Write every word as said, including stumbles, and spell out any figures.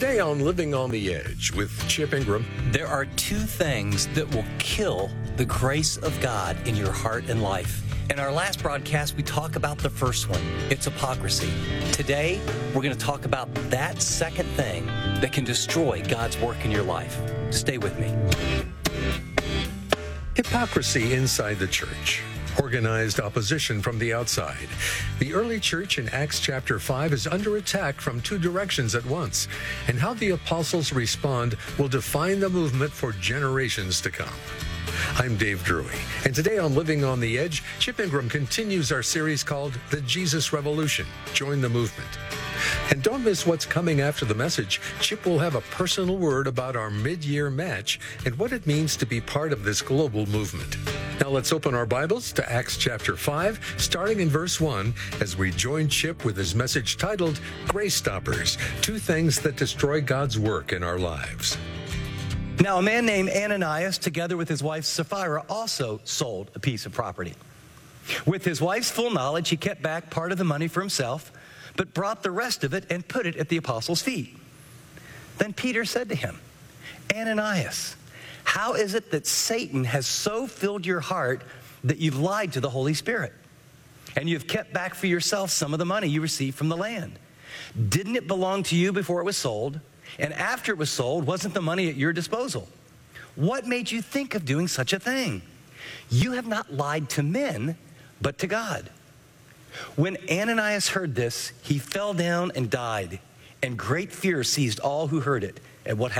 Today on Living on the Edge with Chip Ingram. There are two things that will kill the grace of God in your heart and life. In our last broadcast, we talk about the first one. It's hypocrisy. Today, we're going to talk about that second thing that can destroy God's work in your life. Stay with me. Hypocrisy inside the church. Organized opposition from the outside. The early church in Acts chapter five is under attack from two directions at once, and how the apostles respond will define the movement for generations to come. I'm Dave Drury, and today on Living on the Edge, Chip Ingram continues our series called The Jesus Revolution. Join the movement. And don't miss what's coming after the message. Chip will have a personal word about our mid-year match and what it means to be part of this global movement. Now let's open our Bibles to Acts chapter five, starting in verse one, as we join Chip with his message titled, Grace Stoppers, Two Things That Destroy God's Work in Our Lives. Now, a man named Ananias, together with his wife Sapphira, also sold a piece of property. With his wife's full knowledge, he kept back part of the money for himself, but brought the rest of it and put it at the apostles' feet. Then Peter said to him, Ananias, how is it that Satan has so filled your heart that you've lied to the Holy Spirit, and you've kept back for yourself some of the money you received from the land? Didn't it belong to you before it was sold? And after it was sold, wasn't the money at your disposal? What made you think of doing such a thing? You have not lied to men, but to God. When Ananias heard this, he fell down and died, and great fear seized all who heard it at what happened.